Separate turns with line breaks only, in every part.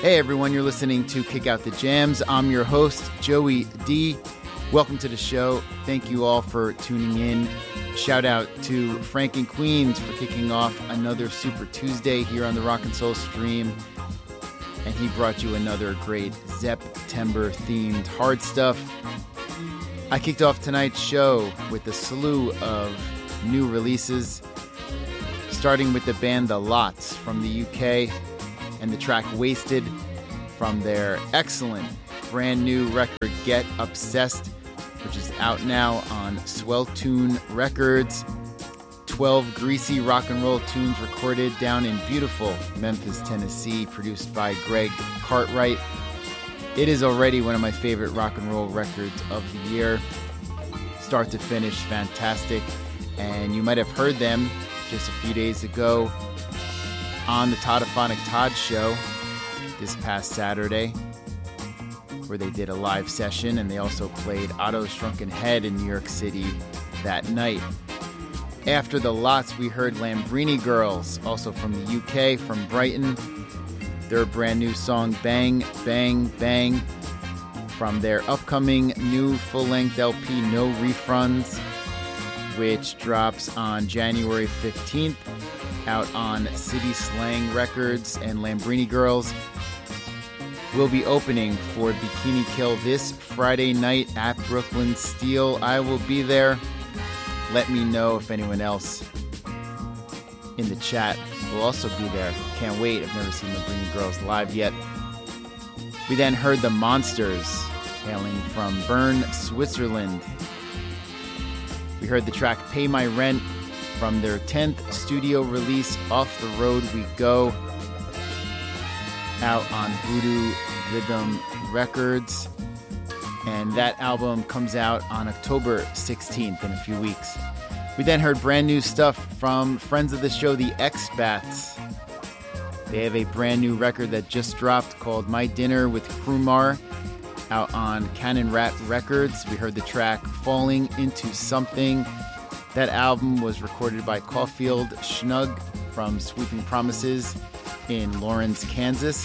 Hey everyone, you're listening to Kick Out the Jams. I'm your host, Joey D. Welcome to the show. Thank you all for tuning in. Shout out to Frank and Queens for kicking off another Super Tuesday here on the Rock and Soul stream. And he brought you another great September-themed hard stuff. I kicked off tonight's show with a slew of new releases, starting with the band The Lots from the UK and the track Wasted from their excellent brand new record Get Obsessed, which is out now on Swell Tune Records. 12 greasy rock and roll tunes recorded down in beautiful Memphis, Tennessee, produced by Greg Cartwright. It is already one of my favorite rock and roll records of the year. Start to finish, fantastic. And you might have heard them just a few days ago on the Toddophonic Todd show this past Saturday, where they did a live session, and they also played Otto's Drunken Head in New York City that night. After The Lots, we heard Lambrini Girls, also from the UK, from Brighton. Their brand new song, Bang, Bang, Bang, from their upcoming new full-length LP, No Refunds, which drops on January 15th, out on City Slang Records. And Lambrini Girls will be opening for Bikini Kill this Friday night at Brooklyn Steel. I will be there. Let me know if anyone else in the chat will also be there. Can't wait. I've never seen Lambrini Girls live yet. We then heard The Monsters, hailing from Bern, Switzerland. We heard the track Pay My Rent from their 10th studio release, Off the Road We Go, out on Voodoo Rhythm Records. And that album comes out on October 16th in a few weeks. We then heard brand new stuff from friends of the show, the X-Bats. They have a brand new record that just dropped called My Dinner with Krumar, out on Cannon Rat Records. We heard the track Falling Into Something. That album was recorded by Caulfield Schnug from Sweeping Promises in Lawrence, Kansas,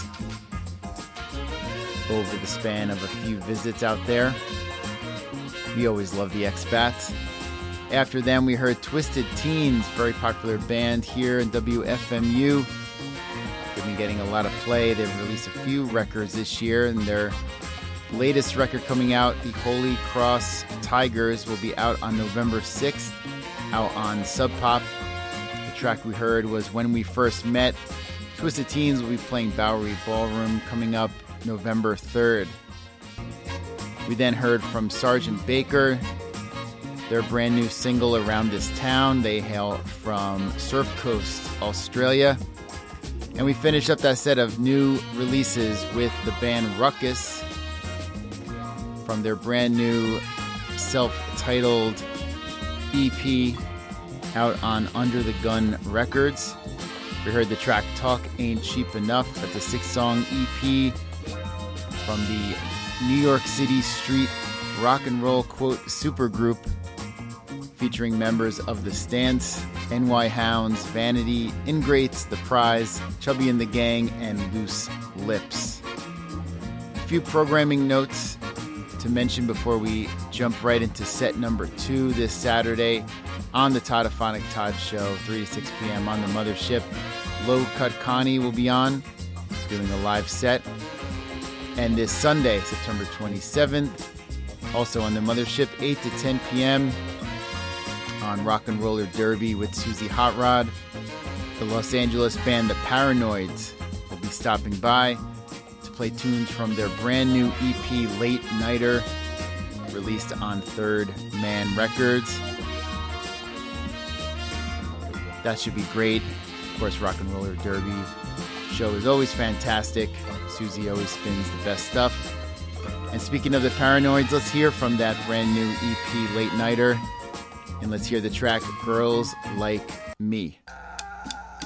over the span of a few visits out there. We always love the X-Bats. After them, we heard Twisted Teens, very popular band here in WFMU. They've been getting a lot of play. They've released a few records this year, and their latest record coming out, The Holy Cross Tigers, will be out on November 6th, out on Sub Pop. The track we heard was When We First Met. Twisted Teens will be playing Bowery Ballroom coming up November 3rd. We then heard from Sgt. Baker, their brand new single Around This Town. They hail from Surf Coast, Australia. And we finished up that set of new releases with the band Ruckus from their brand new self-titled EP out on Under the Gun Records. We heard the track Talk Ain't Cheap Enough. That's a 6-song EP from the New York City street rock and roll, quote, supergroup, featuring members of The Stance, NY Hounds, Vanity, Ingrates, The Prize, Chubby and the Gang, and Loose Lips. A few programming notes to mention before we jump right into set number 2 this Saturday on the Toddophonic Todd show, 3 to 6 p.m. on the Mothership. Low Cut Connie will be on, doing a live set. And this Sunday, September 27th, also on the Mothership, 8 to 10 p.m. on Rock and Roller Derby with Susie Hot Rod. The Los Angeles band The Paranoids will be stopping by to play tunes from their brand new EP, Late Nighter, released on Third Man Records. That should be great. Of course, Rock and Roller Derby show is always fantastic. Susie always spins the best stuff. And speaking of The Paranoids, let's hear from that brand new EP, Late Nighter. And let's hear the track Girls Like Me.